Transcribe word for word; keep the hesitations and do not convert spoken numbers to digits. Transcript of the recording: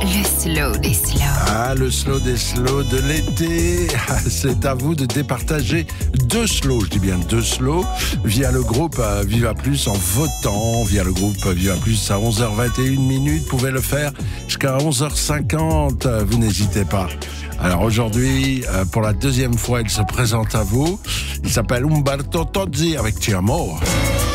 Le slow des slows. Ah, le slow des slows de l'été. C'est à vous de départager deux slows, je dis bien deux slows, via le groupe Viva Plus en votant, via le groupe Viva Plus à onze heures vingt et une minutes. Vous pouvez le faire jusqu'à onze heures cinquante, vous n'hésitez pas. Alors aujourd'hui, pour la deuxième fois, il se présente à vous. Il s'appelle Umberto Tozzi avec Ti Amo.